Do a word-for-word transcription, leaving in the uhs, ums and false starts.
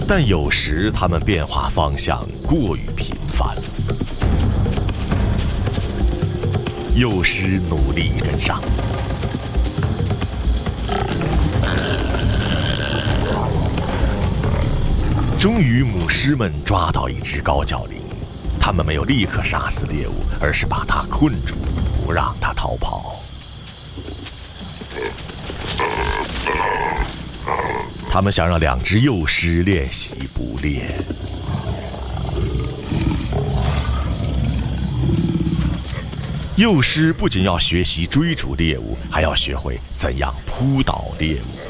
但有时它们变化方向过于频繁，幼狮努力跟上。终于，母狮们抓到一只高脚羚，它们没有立刻杀死猎物，而是把它困住，不让它逃跑。他们想让两只幼狮练习捕猎。幼狮不仅要学习追逐猎物，还要学会怎样扑倒猎物。